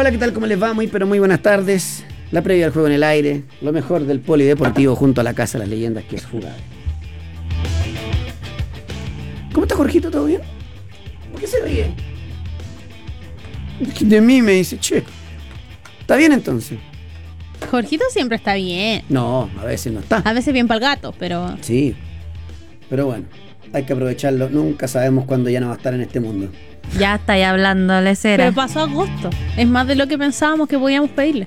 hola, ¿qué tal? ¿Cómo les va? Muy, pero muy buenas tardes. La previa del juego en el aire, lo mejor del polideportivo junto a la Casa de las Leyendas, que es Jugable. ¿Cómo está Jorgito? ¿Todo bien? ¿Por qué se ríe? De mí me dice, che, ¿está bien entonces? Jorgito siempre está bien. No, a veces no está. A veces bien para el gato, pero... Sí, pero bueno, hay que aprovecharlo. Nunca sabemos cuándo ya no va a estar en este mundo. Ya está ahí hablando, lecera. Pero pasó agosto. Es más de lo que pensábamos que podíamos pedirle.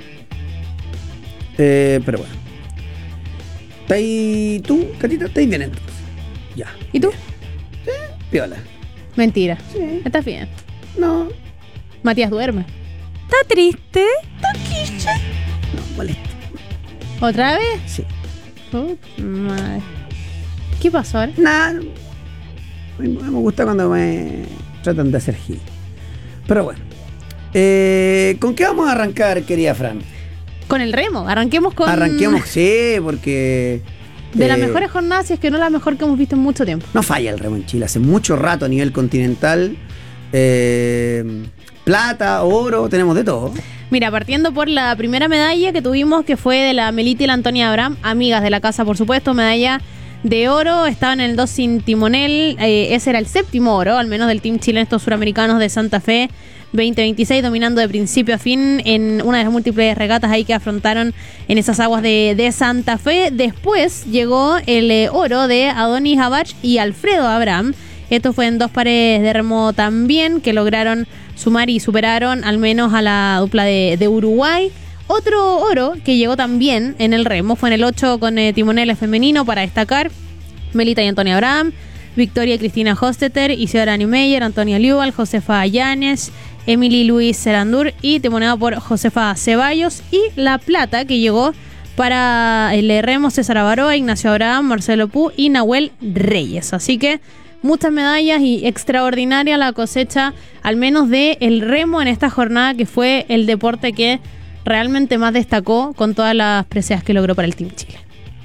Pero bueno. ¿Estás ahí tú, Catita? ¿Estás bien entonces? Ya. ¿Y tú? Sí, piola. Mentira. Sí. ¿Estás bien? No, Matías duerme. ¿Está triste? no, molesto. ¿Otra vez? Sí. Madre. ¿Qué pasó ahora? Nada. Me gusta cuando me tratan de hacer gil. Pero bueno. ¿Con qué vamos a arrancar, querida Fran? Con el remo. Arranquemos con... Arranquemos, sí, porque... De las mejores jornadas, si es que no la mejor que hemos visto en mucho tiempo. No falla el remo en Chile. Hace mucho rato a nivel continental. Plata, oro, tenemos de todo. Mira, partiendo por la primera medalla que tuvimos, que fue de la Melita y la Antonia Abraham, amigas de la casa, por supuesto, medalla de oro, estaban en el 2 sin timonel, ese era el séptimo oro, al menos del Team Chile en estos suramericanos de Santa Fe 2026, dominando de principio a fin en una de las múltiples regatas ahí que afrontaron en esas aguas de Santa Fe. Después llegó el oro de Adonis Abach y Alfredo Abraham. Esto fue en dos pares de remo también, que lograron sumar y superaron al menos a la dupla de Uruguay. Otro oro que llegó también en el remo fue en el 8 con timoneles femenino, para destacar Melita y Antonia Abraham, Victoria y Cristina Hostetter, Isidora Neumeyer, Antonia Liubal, Josefa Llanes, Emily Luis Serandur y timoneado por Josefa Ceballos. Y la plata que llegó para el remo César Avaroa, Ignacio Abraham, Marcelo Pú y Nahuel Reyes. Así que muchas medallas y extraordinaria la cosecha, al menos de el remo en esta jornada, que fue el deporte que realmente más destacó con todas las preseas que logró para el Team Chile.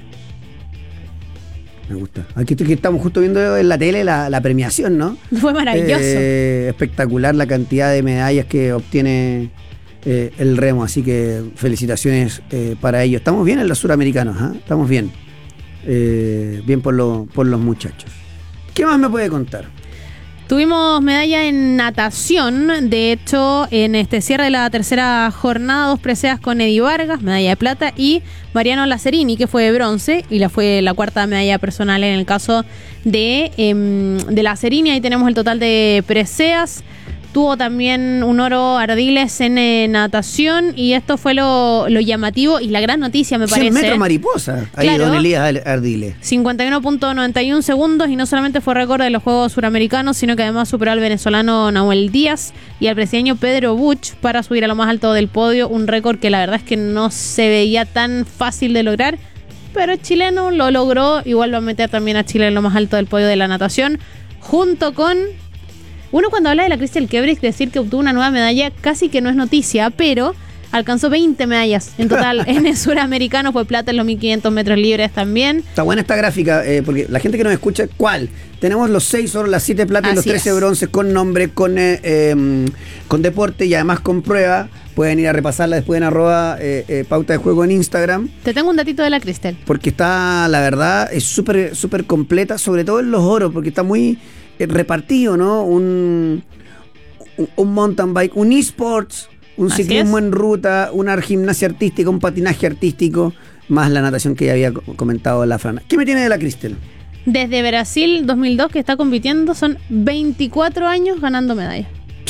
Me gusta. Aquí estamos justo viendo en la tele la premiación, ¿no? Fue maravilloso. Espectacular la cantidad de medallas que obtiene el remo, así que felicitaciones para ellos. Estamos bien en los suramericanos, ¿eh? Estamos bien. Bien por los muchachos. ¿Qué más me puede contar? Tuvimos medalla en natación. De hecho, en este cierre de la tercera jornada, dos preseas con Eddie Vargas, medalla de plata, y Mariano Lazzarini, que fue de bronce, y fue la cuarta medalla personal en el caso de Lazzarini. Ahí tenemos el total de preseas. Tuvo también un oro Ardiles en natación, y esto fue lo llamativo y la gran noticia, me parece. 100 metros mariposa, ahí claro, don Elías Ardiles. 51.91 segundos, y no solamente fue récord de los Juegos Suramericanos, sino que además superó al venezolano Nahuel Díaz y al brasileño Pedro Buch para subir a lo más alto del podio, un récord que la verdad es que no se veía tan fácil de lograr, pero el chileno lo logró. Igual va a meter también a Chile en lo más alto del podio de la natación, junto con... Uno cuando habla de la Crystal Kebrick, decir que obtuvo una nueva medalla casi que no es noticia, pero alcanzó 20 medallas en total en el suramericano. Fue plata en los 1500 metros libres también. Está buena esta gráfica, porque la gente que nos escucha, ¿cuál? Tenemos los 6 oros, las 7 plata y los 13 bronces con nombre, con deporte y además con prueba. Pueden ir a repasarla después en @pauta de juego en Instagram. Te tengo un datito de la Crystal. Porque está, la verdad, es súper súper completa, sobre todo en los oros, porque está muy repartido, ¿no? Un mountain bike, un esports, un ciclismo en ruta, una gimnasia artística, un patinaje artístico, más la natación que ya había comentado la Fran. ¿Qué me tiene de la Crystal? Desde Brasil 2002 que está compitiendo, son 24 años ganando medallas.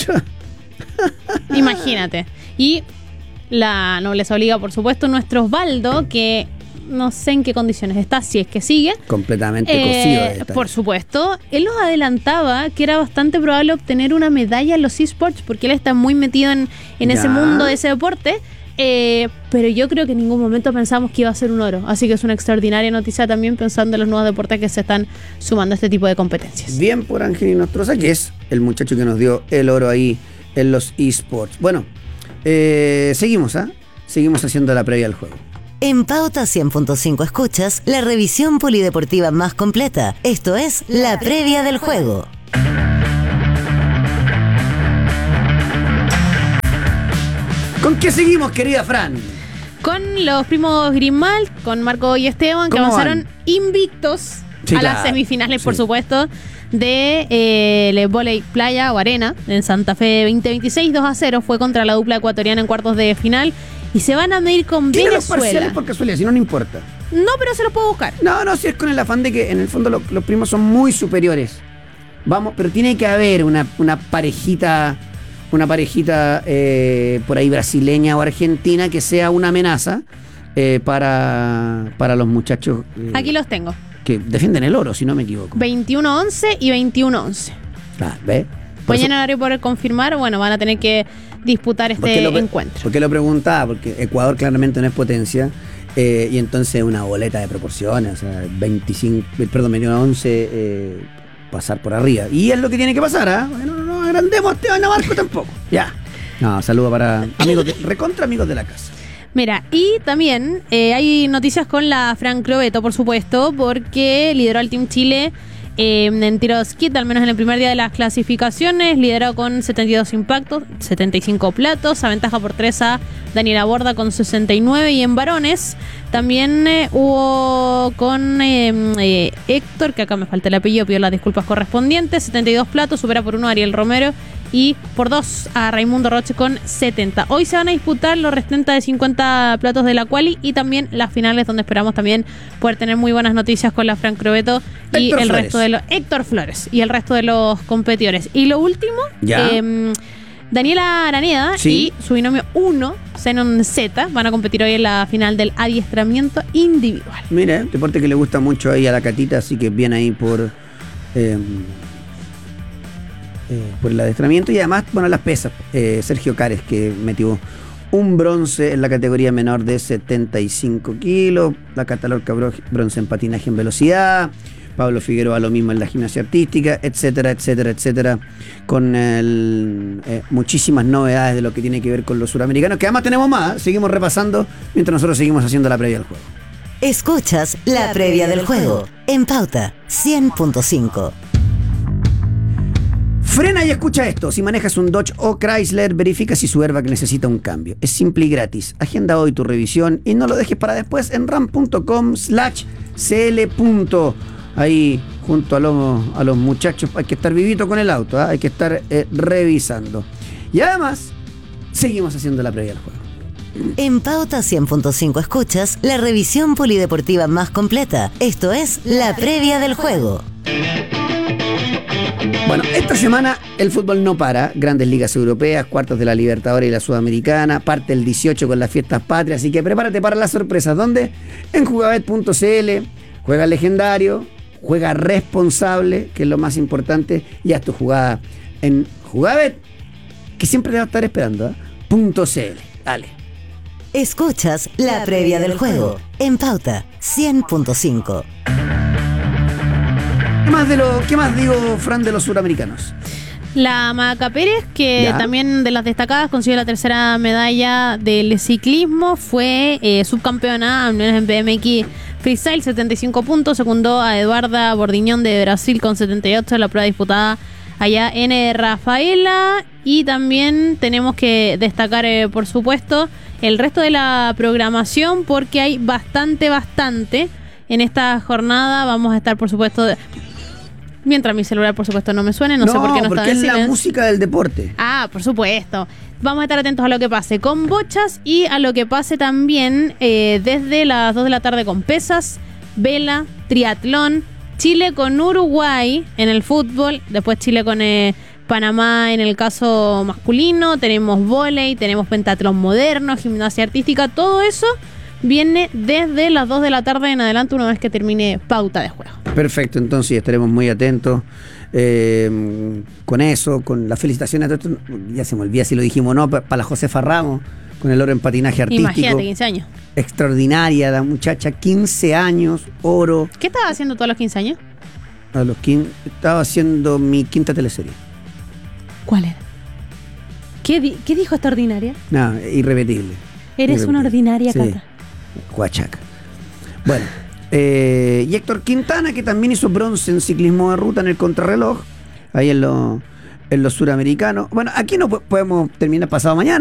Imagínate. Y la nobleza obliga, por supuesto, nuestro Osvaldo, que no sé en qué condiciones está, si es que sigue. Completamente cocido. Por supuesto. Él nos adelantaba que era bastante probable obtener una medalla en los esports, porque él está muy metido en ese mundo de ese deporte. Pero yo creo que en ningún momento pensamos que iba a ser un oro. Así que es una extraordinaria noticia también, pensando en los nuevos deportes que se están sumando a este tipo de competencias. Bien por Angelino Nostroza, que es el muchacho que nos dio el oro ahí en los esports. Bueno, seguimos, seguimos haciendo la previa al juego. En Pauta 100.5 escuchas la revisión polideportiva más completa. Esto es la previa del juego. ¿Con qué seguimos, querida Fran? Con los primos Grimal, con Marco y Esteban, que avanzaron invictos a las semifinales, por supuesto, de vóley playa o arena en Santa Fe 2026. 2-0 fue contra la dupla ecuatoriana en cuartos de final. Y se van a medir con Venezuela. Los Venezuela. por casualidad, si no importa. No, pero se los puedo buscar. No, si es con el afán de que en el fondo los primos son muy superiores. Vamos, pero tiene que haber una parejita por ahí brasileña o argentina que sea una amenaza para los muchachos. Aquí los tengo. Que defienden el oro, si no me equivoco. 21-11 y 21-11. Ah, ¿ves? Mañana horario por confirmar, bueno, van a tener que disputar este encuentro. ¿Por qué lo preguntaba? Porque Ecuador claramente no es potencia. Y entonces una boleta de proporciones, o sea, 21-11 pasar por arriba. Y es lo que tiene que pasar, ¿ah? No agrandemos a Esteban Navarco tampoco. Ya. No, saludo para recontra amigos de la casa. Mira, y también hay noticias con la Fran Crobeto, por supuesto, porque lideró al Team Chile en tiro skit, al menos en el primer día de las clasificaciones, lideró con 72 impactos, 75 platos, aventaja por 3 a Daniela Borda con 69, y en varones también hubo con Héctor, que acá me falta el apellido, pido las disculpas correspondientes, 72 platos, supera por 1 a Ariel Romero y por 2 a Raimundo Roche con 70. Hoy se van a disputar los restantes de 50 platos de la quali y también las finales, donde esperamos también poder tener muy buenas noticias con la Fran Crobeto y Héctor el Flores. resto de los Héctor Flores y el resto de los competidores. Y lo último, Daniela Araneda y su binomio 1, Zenon Z, van a competir hoy en la final del adiestramiento individual. Mire, deporte que le gusta mucho ahí a la Catita, así que bien ahí por el adiestramiento. Y además, bueno, las pesas. Sergio Cares, que metió un bronce en la categoría menor de 75 kilos. La Catalorca bronce en patinaje en velocidad. Pablo Figueroa lo mismo en la gimnasia artística, etcétera, etcétera, etcétera, con muchísimas novedades de lo que tiene que ver con los suramericanos, que además tenemos más, seguimos repasando mientras nosotros seguimos haciendo la previa del juego. Escuchas la previa del juego en Pauta 100.5. Frena y escucha esto. Si manejas un Dodge o Chrysler, verifica si su airbag necesita un cambio. Es simple y gratis. Agenda hoy tu revisión y no lo dejes para después en ram.com/cl. Ahí junto a los muchachos hay que estar vivito con el auto, ¿eh? Hay que estar revisando. Y además, seguimos haciendo la previa del juego. En Pauta 100.5 escuchas la revisión polideportiva más completa. Esto es la previa del juego. Bueno, esta semana el fútbol no para. Grandes ligas europeas, cuartos de la Libertadores y la Sudamericana. Parte el 18 con las fiestas patrias. Así que prepárate para las sorpresas. ¿Dónde? En jugabet.cl. Juega legendario, juega responsable, que es lo más importante. Y haz tu jugada en Jugabet, que siempre te va a estar esperando, ¿eh? .cl. Dale. Escuchas la previa del juego en Pauta 100.5. ¿Qué más digo, Fran, de los suramericanos? La Maca Pérez, que también de las destacadas consiguió la tercera medalla del ciclismo, fue subcampeona, al menos en BMX Freestyle, 75 puntos, secundó a Eduarda Bordiñón de Brasil con 78, la prueba disputada allá en Rafaela. Y también tenemos que destacar, por supuesto, el resto de la programación, porque hay bastante en esta jornada. Vamos a estar, por supuesto, mientras mi celular, por supuesto, no me suene, no sé por qué no está en silencio. Porque es la música del deporte. Ah, por supuesto. Vamos a estar atentos a lo que pase con bochas y a lo que pase también desde las 2 de la tarde con pesas, vela, triatlón, Chile con Uruguay en el fútbol, después Chile con Panamá en el caso masculino, tenemos vóley, tenemos pentatlón moderno, gimnasia artística, todo eso viene desde las 2 de la tarde en adelante, una vez que termine Pauta de Juego. Perfecto, entonces estaremos muy atentos con eso, con las felicitaciones. Ya se me olvida si lo dijimos o no, para la Josefa Ramos, con el oro en patinaje artístico. Imagínate, 15 años. Extraordinaria la muchacha, 15 años, oro. ¿Qué estabas haciendo tú a los 15 años? A los 15, estaba haciendo mi quinta teleserie. ¿Cuál era? ¿Qué dijo esta ordinaria? No, irrepetible. Eres una ordinaria, sí. Cata. Huachaca. Bueno, y Héctor Quintana, que también hizo bronce en ciclismo de ruta en el contrarreloj, ahí en los suramericanos. Bueno, aquí no podemos terminar pasado mañana.